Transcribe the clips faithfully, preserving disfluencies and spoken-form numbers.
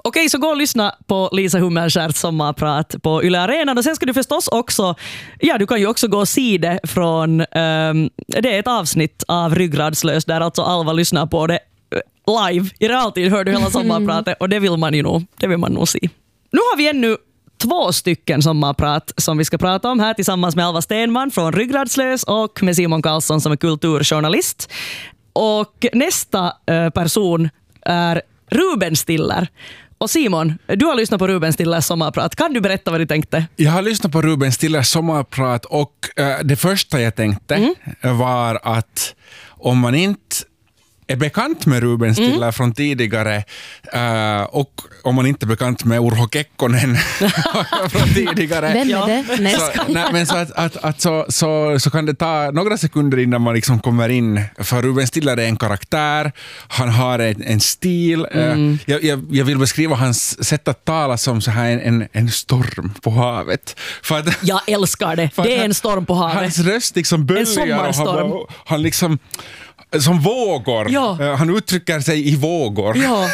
Okej, så gå och lyssna på Lisa Hummelskärts sommarprat på Yle Arenan. Och sen ska du förstås också, ja du kan ju också gå och se det från, um, det är ett avsnitt av Ryggradslös där alltså Alva lyssnar på det live. I realtid hör du hela sommarpratet och det vill man ju nog, det vill man nog se. Nu har vi ännu två stycken sommarprat som vi ska prata om här tillsammans med Alva Stenman från Ryggradslös och med Simon Karlsson som är kulturjournalist. Och nästa uh, person är Ruben Stiller. Och Simon, du har lyssnat på Ruben Stillers sommarprat. Kan du berätta vad du tänkte? Jag har lyssnat på Ruben Stillers sommarprat och uh, det första jag tänkte mm. var att om man inte är bekant med Ruben Stiller mm. från tidigare uh, och om man inte är bekant med Urho Kekkonen från tidigare. Vem är det? Nej. Så, nej, men så, att, att, att så, så, så kan det ta några sekunder innan man liksom kommer in. För Ruben Stiller är en karaktär, han har en, en stil. Mm. Uh, jag, jag, jag vill beskriva hans sätt att tala som så här en, en, en storm på havet. För att, jag älskar det. Det är en storm på havet. Hans röst liksom böljar och han, han liksom som vågor. Ja. Uh, han uttrycker sig i vågor. Ja.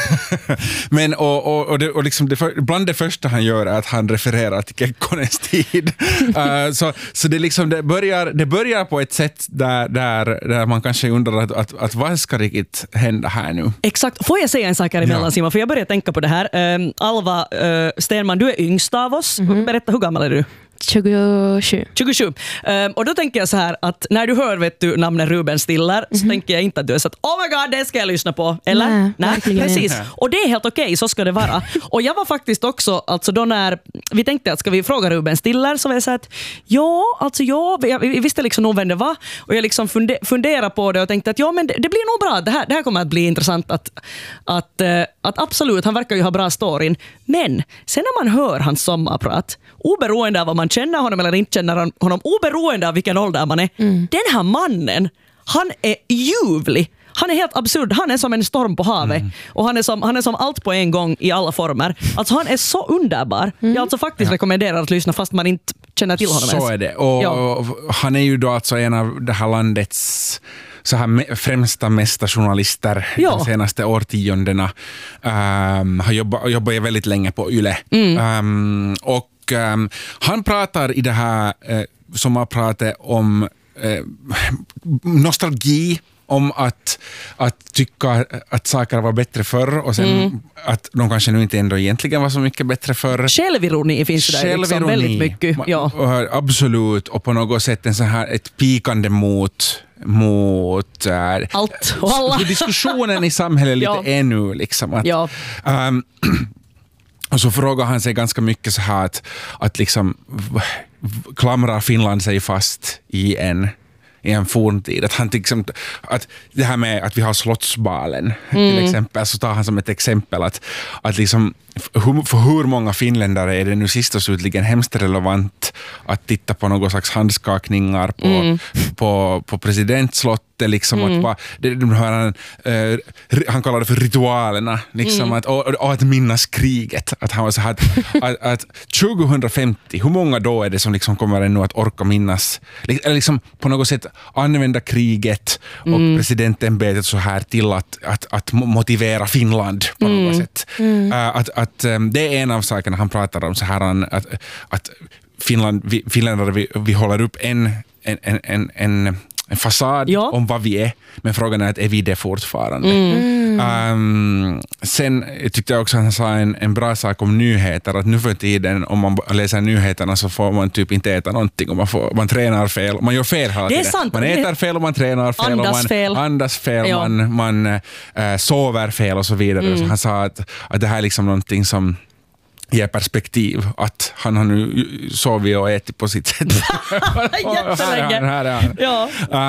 Men och, och, och, det, och liksom det för, bland det första han gör är att han refererar till Kekkonens tid. uh, så så det, liksom, det, börjar, det börjar på ett sätt där, där, där man kanske undrar att, att, att vad ska riktigt hända här nu? Exakt. Får jag säga en sak här emellan, ja. Simon? För jag börjar tänka på det här. Um, Alva uh, Stenman, du är yngst av oss. Mm-hmm. Berätta, hur gammal är du? tjugosju. tjugosju. Um, och då tänker jag så här att när du hör vet du, namnet Ruben Stiller mm-hmm. så tänker jag inte att du är så att oh my god, det ska jag lyssna på. Eller? Nej, Nej precis. Och det är helt okej, okay, så ska det vara. Och jag var faktiskt också, alltså då när vi tänkte att ska vi fråga Ruben Stiller så var jag så att ja, alltså ja, jag visste liksom nog vem det var. Och jag liksom funde, funderade på det och tänkte att ja, men det, det blir nog bra. Det här, det här kommer att bli intressant att, att, uh, att absolut, han verkar ju ha bra storyn. Men sen när man hör hans sommarprat, oberoende av vad man känner honom eller inte känner honom, oberoende av vilken ålder man är, mm. den här mannen, han är ljuvlig. Han är helt absurd. Han är som en storm på havet. Mm. Och han är, som, han är som allt på en gång i alla former. Alltså han är så underbar. Mm. Jag alltså faktiskt ja. rekommenderar att lyssna fast man inte känner till honom så ens. Så är det. Och ja. han är ju då alltså en av det här landets så här främsta mästarjournalister ja. de senaste årtiondena. Um, har jobbat, jobbat väldigt länge på Yle. Mm. Um, och um, han pratar i det här uh, som har pratat om uh, nostalgi, om att, att tycka att saker var bättre förr och sen mm. att de kanske nu inte ändå egentligen var så mycket bättre förr. Självironi finns det där liksom väldigt mycket. Ja. Absolut, och på något sätt en så här, ett pikande mot mot äh, allt och alla. Diskussionen i samhället lite ja. ännu liksom. Att, ja. um, och så frågar han sig ganska mycket så här att, att liksom klamrar Finland sig fast i en i en forntid. Att han liksom, att det här med att vi har Slottsbalen mm. till exempel, så tar han som ett exempel att, att liksom, för, för hur många finländare är det nu sist och slutligen hemskt relevant att titta på någon slags handskakningar på, mm. på, på presidentslottet liksom mm. att bara, det, de hör han, uh, han kallar det för ritualerna liksom, mm. att, och, och att minnas kriget, att han var så här att, att, att tjugohundrafemtio, hur många då är det som liksom kommer ännu att orka minnas eller liksom på något sätt använda kriget och mm. presidentämbetet så här till att, att, att motivera Finland på mm. något sätt. Mm. Uh, att, att um, det är en av sakerna han pratar om så här att, att Finland, vi, finländare vi, vi håller upp en en, en, en, en en fasad ja. om vad vi är, men frågan är att är vi det fortfarande? Mm. Um, sen tyckte jag också att han sa en, en bra sak om nyheter, att nu för tiden om man läser nyheterna så får man typ inte äta någonting och man, får, man tränar fel, man gör fel hela tiden. Sant. Man äter fel och man tränar fel andas och man fel. andas fel, ja. man, man äh, sover fel och så vidare. Mm. Så han sa att, att det här är liksom någonting som ger perspektiv, att han har nu sovit och ätit på sitt sätt. Jättelänge. Här är han. Ja.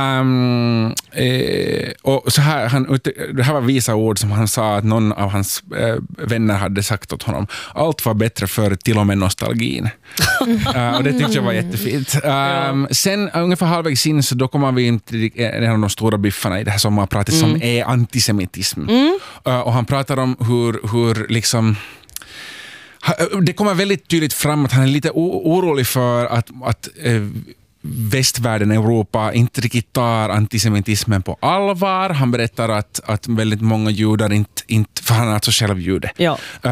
Um, eh, och så här, han, det här var visa ord som han sa att någon av hans eh, vänner hade sagt åt honom. Allt var bättre för till och med nostalgin. uh, och det tyckte jag var jättefint. Um, ja. Sen ungefär halvvägs in så då kommer vi in till en av de stora biffarna i det här sommarpratet mm. som är antisemitism. Mm. Uh, och han pratar om hur, hur liksom det kommer väldigt tydligt fram att han är lite orolig för att, att eh, västvärlden, Europa, inte riktigt tar antisemitismen på allvar. Han berättar att, att väldigt många judar inte, inte för han är alltså själv jude. Ja.